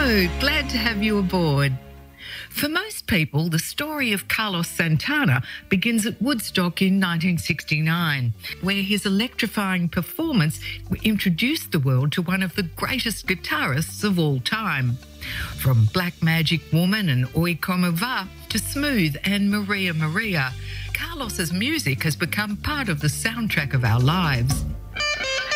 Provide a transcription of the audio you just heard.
Hello, glad to have you aboard. For most people, the story of Carlos Santana begins at Woodstock in 1969, where his electrifying performance introduced the world to one of the greatest guitarists of all time. From Black Magic Woman and Oi Como Va to Smooth and Maria Maria, Carlos's music has become part of the soundtrack of our lives.